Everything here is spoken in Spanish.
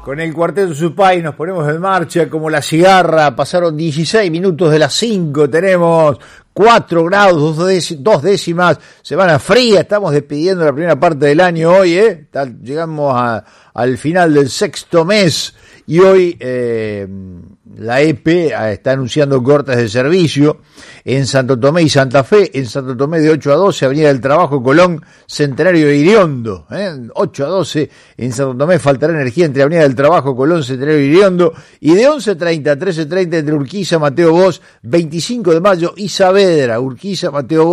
Con el Cuarteto Supay nos ponemos en marcha como la cigarra. Pasaron 16 minutos de las 5. Tenemos 4 grados, 2 décimas. Semana fría. Estamos despidiendo la primera parte del año hoy, Llegamos al final del sexto mes. Y hoy la EPE está anunciando cortes de servicio en Santo Tomé y Santa Fe. En Santo Tomé de 8 a 12, Avenida del Trabajo, Colón, Centenario de Iriondo. 8 a 12 en Santo Tomé faltará energía entre Avenida del Trabajo, Colón, Centenario de Iriondo. Y de 11:30 a 13:30 entre Urquiza, Mateo Bosch, 25 de mayo y Saavedra. Urquiza, Mateo Bosch.